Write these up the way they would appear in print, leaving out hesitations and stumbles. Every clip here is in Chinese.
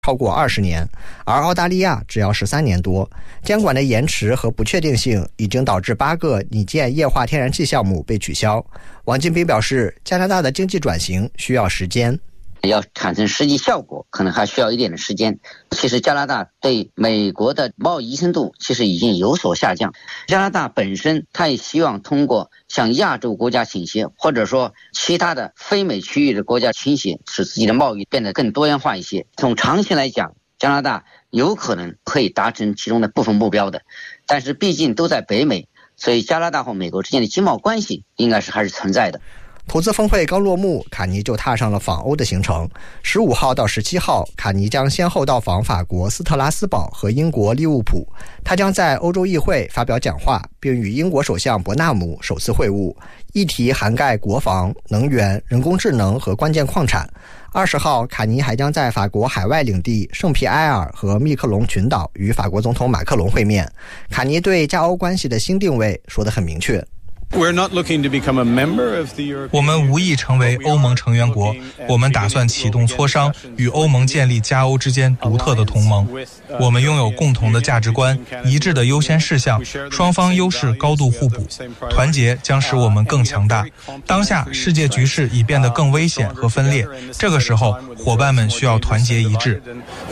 超过20年，而澳大利亚只要13年多。监管的延迟和不确定性已经导致8个拟建液化天然气项目被取消。王金兵表示，加拿大的经济转型需要时间， 要产生实际效果可能还需要一点的时间。其实加拿大对美国的贸易依存度其实已经有所下降。加拿大本身它也希望通过向亚洲国家倾斜，或者说其他的非美区域的国家倾斜，使自己的贸易变得更多元化一些。从长期来讲，加拿大有可能可以达成其中的部分目标的，但是毕竟都在北美，所以加拿大和美国之间的经贸关系应该是还是存在的。 投资峰会刚落幕，卡尼就踏上了访欧的行程。15号到17号，卡尼将先后到访法国斯特拉斯堡和英国利物浦。他将在欧洲议会发表讲话，并与英国首相伯纳姆首次会晤，议题涵盖国防、能源、人工智能和关键矿产。20号，卡尼还将在法国海外领地圣皮埃尔和密克隆群岛与法国总统马克龙会面。卡尼对加欧关系的新定位说得很明确。 我们无意成为欧盟成员国，我们打算启动磋商，与欧盟建立加欧之间独特的同盟。我们拥有共同的价值观、一致的优先事项，双方优势高度互补，团结将使我们更强大。当下世界局势已变得更危险和分裂，这个时候伙伴们需要团结一致。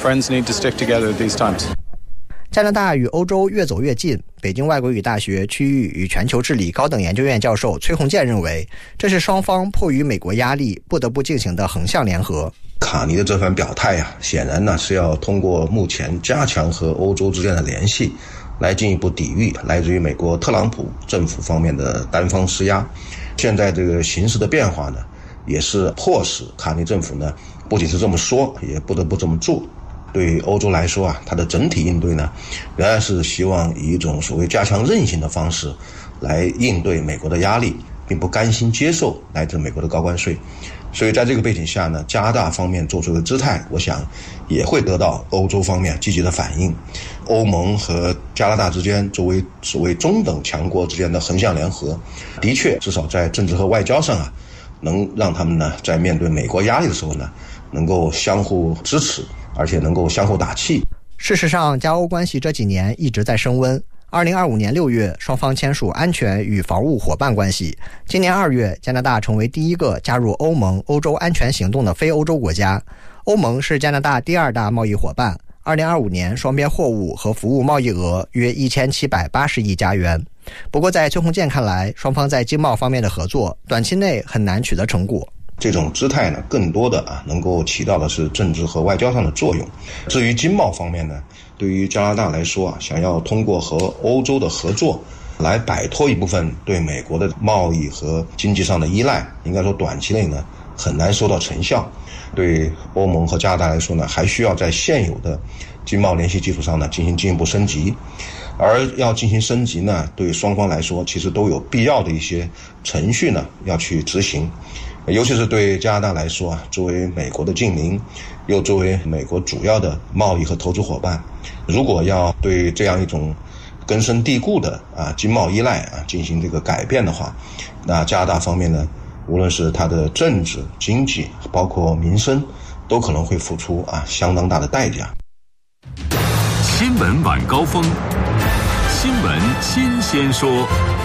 加拿大与欧洲越走越近，北京外国语大学区域与全球治理高等研究院教授崔洪建认为，这是双方迫于美国压力不得不进行的横向联合。 卡尼的这番表态显然呢是要通过目前加强和欧洲之间的联系，来进一步抵御来自于美国特朗普政府方面的单方施压。现在这个形势的变化呢，也是迫使卡尼政府呢不仅是这么说，也不得不这么做。对欧洲来说它的整体应对呢，仍然是希望以一种所谓加强韧性的方式来应对美国的压力，并不甘心接受来自美国的高关税。所以在这个背景下呢，加拿大方面做出的姿态，我想也会得到欧洲方面积极的反应。欧盟和加拿大之间作为所谓中等强国之间的横向联合，的确至少在政治和外交上能让他们呢在面对美国压力的时候呢，能够相互支持，而且能够相互打气。 事实上，加欧关系这几年一直在升温。2025年6月，双方签署安全与防务伙伴关系。今年2月，加拿大成为第一个加入欧盟欧洲安全行动的非欧洲国家。欧盟是加拿大第2大贸易伙伴。2025年，双边货物和服务贸易额约1780亿加元。不过，在崔洪建看来，双方在经贸方面的合作，短期内很难取得成果。 这种姿态呢，更多的能够起到的是政治和外交上的作用。至于经贸方面呢，对于加拿大来说想要通过和欧洲的合作来摆脱一部分对美国的贸易和经济上的依赖，应该说短期内呢很难收到成效。对欧盟和加拿大来说呢，还需要在现有的经贸联系基础上呢进行进一步升级。而要进行升级呢，对双方来说其实都有必要的一些程序呢要去执行。尤其是对加拿大来说作为美国的近邻，又作为美国主要的贸易和投资伙伴，如果要对这样一种根深蒂固的经贸依赖进行这个改变的话，那加拿大方面呢，无论是它的政治、经济，包括民生，都可能会付出相当大的代价。 新闻晚高峰，新闻新鲜说。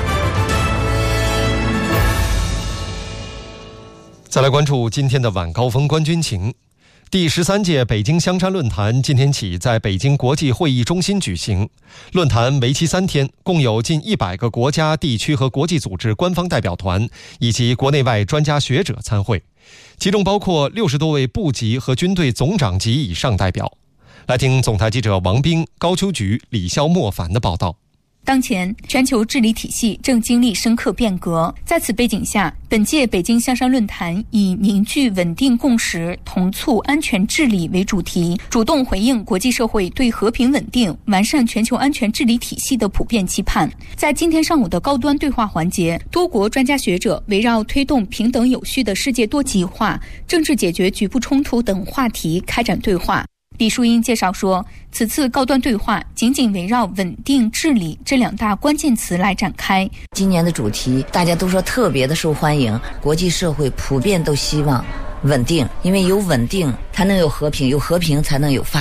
再来关注今天的晚高峰观军情。第13届北京香山论坛今天起在北京国际会议中心举行。论坛为期3天，共有近100个国家、地区和国际组织官方代表团以及国内外专家学者参会，其中包括60多位部级和军队总长级以上代表。来听总台记者王斌、高秋菊、李潇、莫凡的报道。 当前，全球治理体系正经历深刻变革。在此背景下，本届北京香山论坛以凝聚稳定共识、同促安全治理为主题，主动回应国际社会对和平稳定、完善全球安全治理体系的普遍期盼。在今天上午的高端对话环节，多国专家学者围绕推动平等有序的世界多极化、政治解决局部冲突等话题开展对话。李淑英介绍说，此次高端对话仅仅围绕稳定治理这2大关键词来展开。 今年的主题大家都说特别的受欢迎，国际社会普遍都希望稳定，因为有稳定才能有和平，有和平才能有发展。